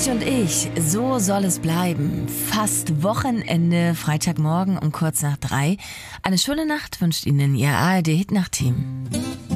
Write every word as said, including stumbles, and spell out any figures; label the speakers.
Speaker 1: König und ich, so soll es bleiben. Fast Wochenende, Freitagmorgen um kurz nach drei. Eine schöne Nacht wünscht Ihnen Ihr A R D-Hit-Nacht-Team.